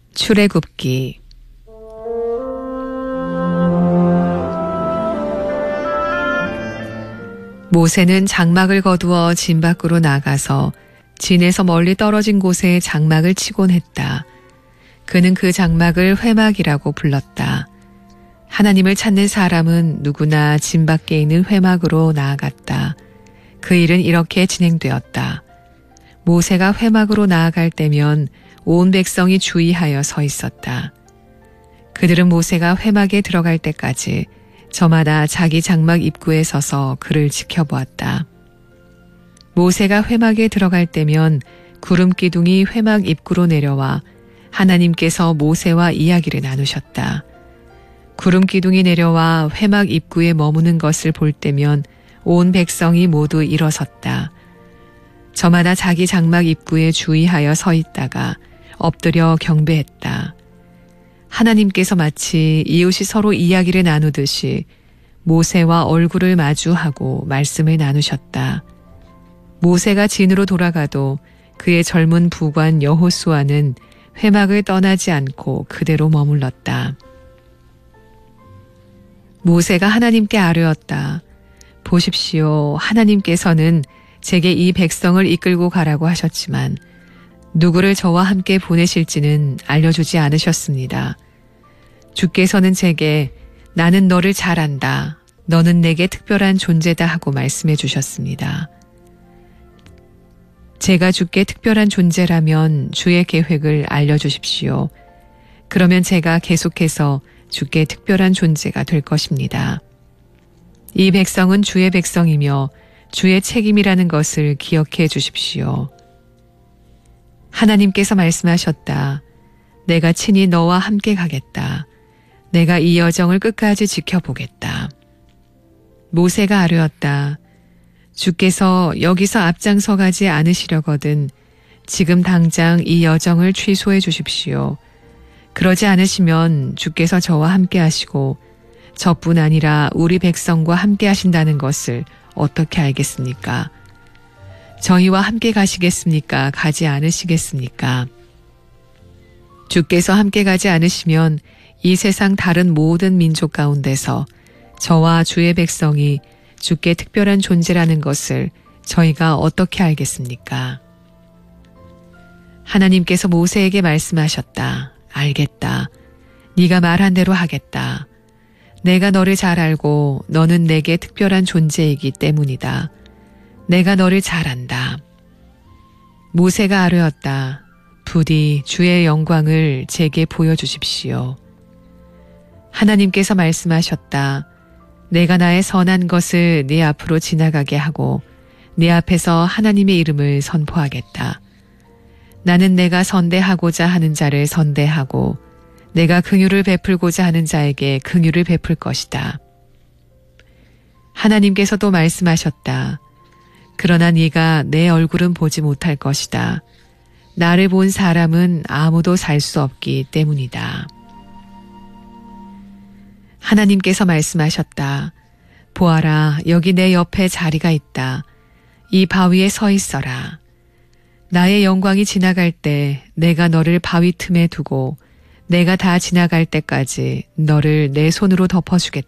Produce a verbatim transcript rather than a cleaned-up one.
출애굽기. 모세는 장막을 거두어 진 밖으로 나가서 진에서 멀리 떨어진 곳에 장막을 치곤 했다. 그는 그 장막을 회막이라고 불렀다. 하나님을 찾는 사람은 누구나 진 밖에 있는 회막으로 나아갔다. 그 일은 이렇게 진행되었다. 모세가 회막으로 나아갈 때면 온 백성이 주의하여 서 있었다. 그들은 모세가 회막에 들어갈 때까지 저마다 자기 장막 입구에 서서 그를 지켜보았다. 모세가 회막에 들어갈 때면 구름 기둥이 회막 입구로 내려와 하나님께서 모세와 이야기를 나누셨다. 구름 기둥이 내려와 회막 입구에 머무는 것을 볼 때면 온 백성이 모두 일어섰다. 저마다 자기 장막 입구에 주의하여 서 있다가 엎드려 경배했다. 하나님께서 마치 이웃이 서로 이야기를 나누듯이 모세와 얼굴을 마주하고 말씀을 나누셨다. 모세가 진으로 돌아가도 그의 젊은 부관 여호수아는 회막을 떠나지 않고 그대로 머물렀다. 모세가 하나님께 아뢰었다. 보십시오. 하나님께서는 제게 이 백성을 이끌고 가라고 하셨지만 누구를 저와 함께 보내실지는 알려주지 않으셨습니다. 주께서는 제게 나는 너를 잘 안다. 너는 내게 특별한 존재다 하고 말씀해 주셨습니다. 제가 주께 특별한 존재라면 주의 계획을 알려주십시오. 그러면 제가 계속해서 주께 특별한 존재가 될 것입니다. 이 백성은 주의 백성이며 주의 책임이라는 것을 기억해 주십시오. 하나님께서 말씀하셨다. 내가 친히 너와 함께 가겠다. 내가 이 여정을 끝까지 지켜보겠다. 모세가 아뢰었다. 주께서 여기서 앞장서 가지 않으시려거든 지금 당장 이 여정을 취소해 주십시오. 그러지 않으시면 주께서 저와 함께 하시고 저뿐 아니라 우리 백성과 함께 하신다는 것을 어떻게 알겠습니까? 저희와 함께 가시겠습니까? 가지 않으시겠습니까? 주께서 함께 가지 않으시면 이 세상 다른 모든 민족 가운데서 저와 주의 백성이 주께 특별한 존재라는 것을 저희가 어떻게 알겠습니까? 하나님께서 모세에게 말씀하셨다. 알겠다. 네가 말한 대로 하겠다. 내가 너를 잘 알고 너는 내게 특별한 존재이기 때문이다. 내가 너를 잘 안다. 모세가 아뢰었다. 부디 주의 영광을 제게 보여주십시오. 하나님께서 말씀하셨다. 내가 나의 선한 것을 네 앞으로 지나가게 하고 네 앞에서 하나님의 이름을 선포하겠다. 나는 내가 선대하고자 하는 자를 선대하고 내가 긍휼을 베풀고자 하는 자에게 긍휼을 베풀 것이다. 하나님께서도 말씀하셨다. 그러나 네가 내 얼굴은 보지 못할 것이다. 나를 본 사람은 아무도 살 수 없기 때문이다. 하나님께서 말씀하셨다. 보아라, 여기 내 옆에 자리가 있다. 이 바위에 서 있어라. 나의 영광이 지나갈 때 내가 너를 바위 틈에 두고 내가 다 지나갈 때까지 너를 내 손으로 덮어주겠다.